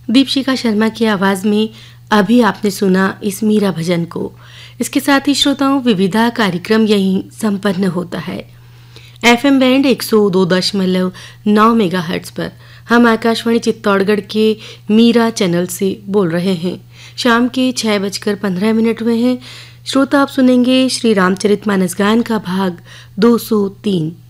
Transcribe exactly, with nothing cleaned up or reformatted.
दीपशिखा शर्मा की आवाज में अभी आपने सुना इस मीरा भजन को। इसके साथ ही श्रोताओं, विविधा कार्यक्रम यहीं संपन्न होता है। एफएम बैंड एक सौ दो दशमलव नौ मेगाहर्ट्ज पर हम आकाशवाणी चित्तौड़गढ़ के मीरा चैनल से बोल रहे हैं। शाम के छह बजकर पंद्रह मिनट हुए हैं। श्रोता आप सुनेंगे श्री रामचरितमानस गान का भाग दो सौ तीन।